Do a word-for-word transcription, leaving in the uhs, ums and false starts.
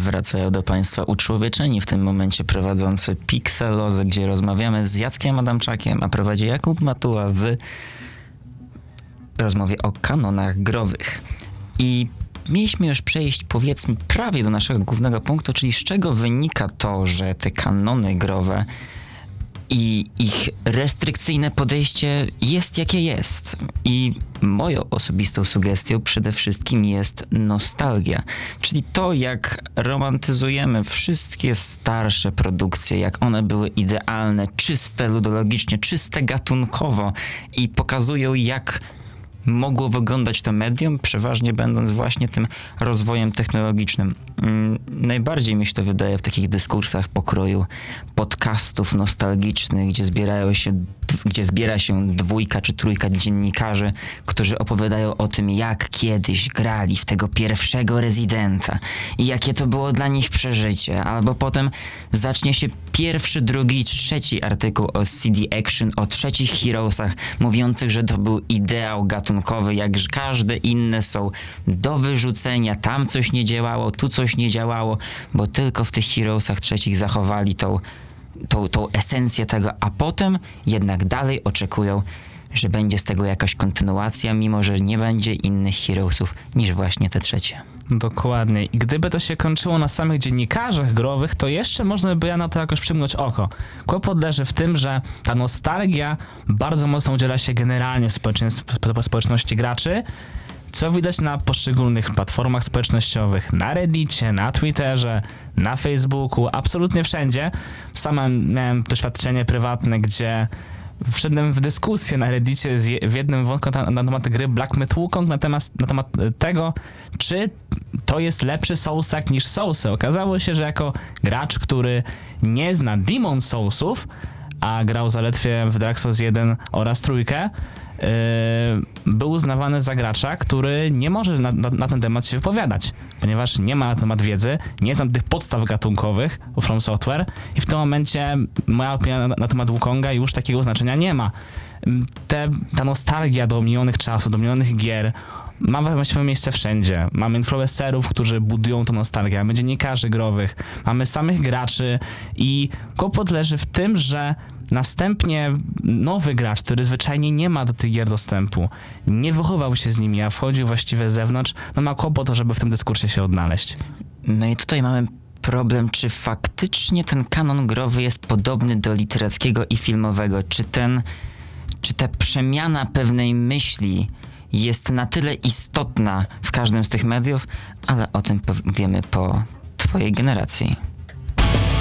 Wracają do Państwa uczłowieczeni w tym momencie prowadzący Pixelozę, gdzie rozmawiamy z Jackiem Adamczakiem, a prowadzi Jakub Matuła w rozmowie o kanonach growych. I mieliśmy już przejść, powiedzmy, prawie do naszego głównego punktu, czyli z czego wynika to, że te kanony growe i ich restrykcyjne podejście jest jakie jest. I moją osobistą sugestią przede wszystkim jest nostalgia. Czyli to, jak romantyzujemy wszystkie starsze produkcje, jak one były idealne, czyste ludologicznie, czyste gatunkowo i pokazują, jak mogło wyglądać to medium, przeważnie będąc właśnie tym rozwojem technologicznym. Hmm, najbardziej mi się to wydaje w takich dyskursach pokroju podcastów nostalgicznych, gdzie zbierają się, gdzie zbiera się dwójka czy trójka dziennikarzy, którzy opowiadają o tym, jak kiedyś grali w tego pierwszego Rezydenta i jakie to było dla nich przeżycie. Albo potem zacznie się pierwszy, drugi, trzeci artykuł o C D Action, o trzecich Heroesach, mówiących, że to był ideał gatunkowy, jak każde inne są do wyrzucenia. Tam coś nie działało, tu coś nie działało, bo tylko w tych Heroesach trzecich zachowali tą, tą, tą esencję tego, a potem jednak dalej oczekują, że będzie z tego jakaś kontynuacja, mimo że nie będzie innych Heroesów niż właśnie te trzecie. Dokładnie. I gdyby to się kończyło na samych dziennikarzach growych, to jeszcze można by na to jakoś przymknąć oko. Kłopot leży w tym, że ta nostalgia bardzo mocno udziela się generalnie w społeczności graczy, co widać na poszczególnych platformach społecznościowych, na Reddicie, na Twitterze, na Facebooku, absolutnie wszędzie. Sam miałem doświadczenie prywatne, gdzie wszedłem w dyskusję na Reddicie z, w jednym wątku na, na temat gry Black Myth Wukong, na temat, na temat tego, czy to jest lepszy Soulsak niż Soulsy. Okazało się, że jako gracz, który nie zna Demon Soulsów, a grał zaledwie w Dark Souls jeden oraz trójkę, Yy, był uznawany za gracza, który nie może na, na, na ten temat się wypowiadać, ponieważ nie ma na temat wiedzy, nie znam tych podstaw gatunkowych u From Software i w tym momencie moja opinia na, na temat Wukonga już takiego znaczenia nie ma. Te, ta nostalgia do minionych czasów, do minionych gier ma właściwie miejsce wszędzie. Mamy influencerów, którzy budują tą nostalgię, mamy dziennikarzy growych, mamy samych graczy i kłopot leży w tym, że następnie nowy gracz, który zwyczajnie nie ma do tych gier dostępu, nie wychował się z nimi, a wchodził właściwie z zewnątrz, no ma kłopot, żeby w tym dyskursie się odnaleźć. No i tutaj mamy problem, czy faktycznie ten kanon growy jest podobny do literackiego i filmowego, czy ten, czy ta przemiana pewnej myśli jest na tyle istotna w każdym z tych mediów, ale o tym wiemy po twojej generacji.